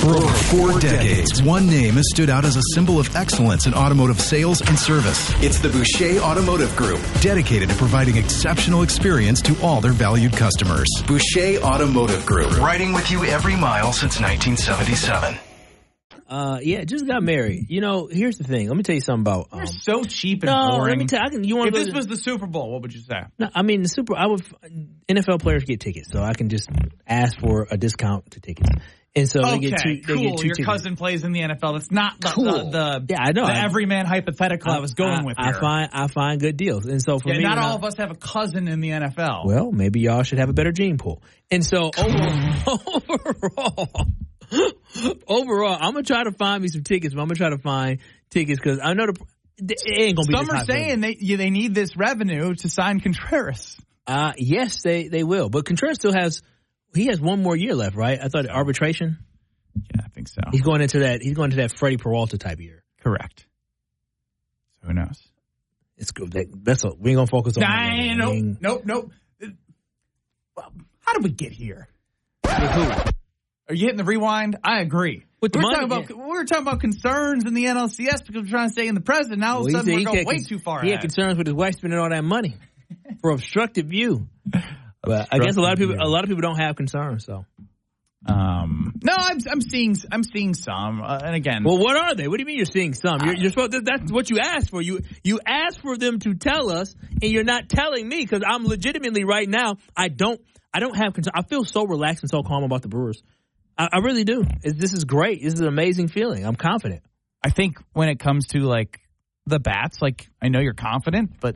For over 4 decades, one name has stood out as a symbol of excellence in automotive sales and service. It's the Boucher Automotive Group, dedicated to providing exceptional experience to all their valued customers. Boucher Automotive Group, riding with you every mile since 1977. Just got married. You know, here's the thing. Let me tell you something about. You're so cheap and boring. Let me tell you. If this was the Super Bowl, what would you say? No, I mean NFL players get tickets, so I can just ask for a discount to tickets. And so they get two. Cool. They get two Your tickets. cousin plays in the NFL. That's not the I know. The everyman hypothetical I was going with here. I find good deals, and so for me, not all of us have a cousin in the NFL. Well, maybe y'all should have a better gene pool. And so overall, I'm gonna try to find me some tickets. But I'm gonna try to find tickets because I know it ain't gonna be. Some are saying they need this revenue to sign Contreras. Yes, they will. But Contreras still has. He has one more year left, right? I thought arbitration. Yeah, I think so. He's going into that Freddie Peralta type year. Correct. So who knows? It's good. We ain't gonna focus on. Nope. Well, how did we get here? With who? Are you hitting the rewind? I agree. With the money, we were talking about concerns in the NLCS because we're trying to stay in the present. Now all of a sudden we're going way too far ahead. He had concerns with his wife spending all that money for obstructive view. But I guess a lot of people don't have concerns. So, no, I'm seeing some, and again, well, what are they? What do you mean you're seeing some? You're supposed to, that's what you asked for. You asked for them to tell us, and you're not telling me because I'm legitimately right now. I don't have concerns. I feel so relaxed and so calm about the Brewers. I really do. This is great. This is an amazing feeling. I'm confident. I think when it comes to like the bats, like I know you're confident, but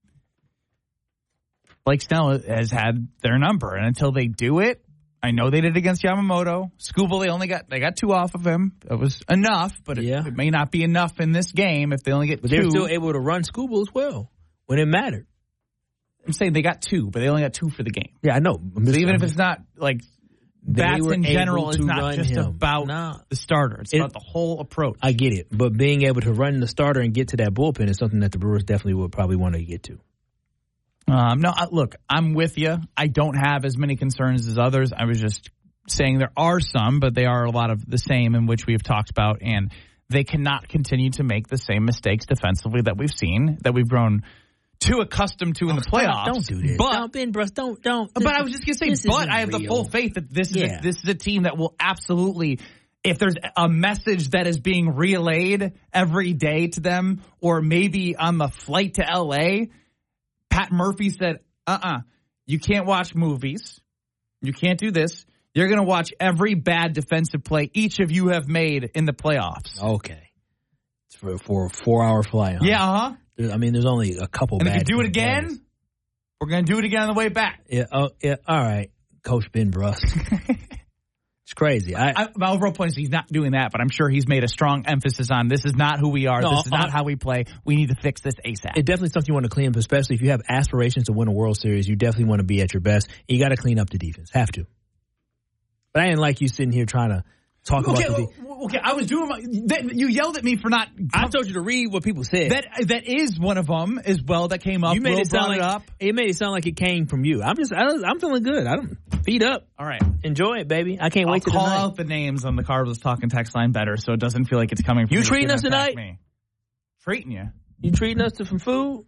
Blake Snell has had their number, and until they do it, I know they did against Yamamoto. Skubal, they got 2 off of him. It was enough, but it may not be enough in this game if they only get 2. But they were still able to run Skubal as well when it mattered. I'm saying they got 2, but they only got 2 for the game. Yeah, I know. So even if it's not like bats in general is not just about the starter. It's about the whole approach. I get it, but being able to run the starter and get to that bullpen is something that the Brewers definitely would probably want to get to. Look, I'm with you. I don't have as many concerns as others. I was just saying there are some, but they are a lot of the same in which we have talked about, and they cannot continue to make the same mistakes defensively that we've seen, that we've grown too accustomed to in the playoffs. Don't do this. Don't. But I was just going to say, but I have the full faith that this is a team that will absolutely, if there's a message that is being relayed every day to them, or maybe on the flight to L.A., Pat Murphy said, you can't watch movies. You can't do this. You're going to watch every bad defensive play each of you have made in the playoffs. Okay. It's for a 4-hour flight, huh? Yeah, I mean, there's only a couple and bad if you do it again, plays. We're going to do it again on the way back. Yeah, all right. Coach Ben Brust. It's crazy. My overall point is he's not doing that, but I'm sure he's made a strong emphasis on this is not who we are. This is not how we play. We need to fix this ASAP. It's definitely something you want to clean up, especially if you have aspirations to win a World Series. You definitely want to be at your best. You got to clean up the defense. Have to. But I didn't like you sitting here trying to talk about the defense. Okay, I was doing you yelled at me for not. I told you to read what people said. That is one of them as well that came up. You made it sound like it made it sound like it came from you. I'm feeling good. Feet up. All right, enjoy it, baby. I can't wait to call out the names on the Cardinals Talking text line better, so it doesn't feel like it's coming from you. Treating us tonight? Treating you? You treating us to some food?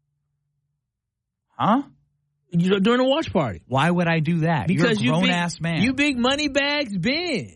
Huh? You during a watch party? Why would I do that? Because you're a grown ass man. You big money bags, Ben.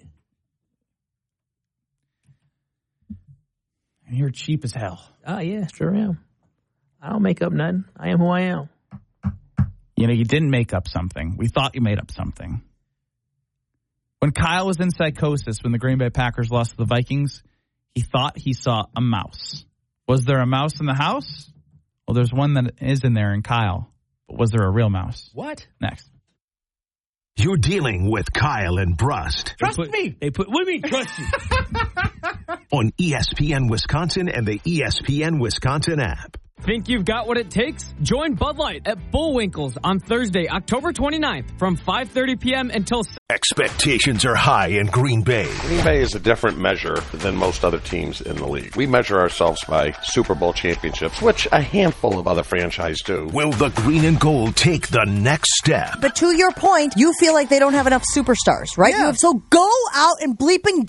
And you're cheap as hell. Oh, yeah, sure am. I don't make up nothing. I am who I am. You know, you didn't make up something. We thought you made up something. When Kyle was in psychosis when the Green Bay Packers lost to the Vikings, he thought he saw a mouse. Was there a mouse in the house? Well, there's one that is in there in Kyle. But was there a real mouse? What? Next. You're dealing with Kyle and Brust. Trust me. What do you mean trust you? On ESPN Wisconsin and the ESPN Wisconsin app. Think you've got what it takes? Join Bud Light at Bullwinkle's on Thursday, October 29th from 5:30 p.m. until... Expectations are high in Green Bay. Green Bay is a different measure than most other teams in the league. We measure ourselves by Super Bowl championships, which a handful of other franchises do. Will the green and gold take the next step? But to your point, you feel like they don't have enough superstars, right? Yeah. So go out and bleep and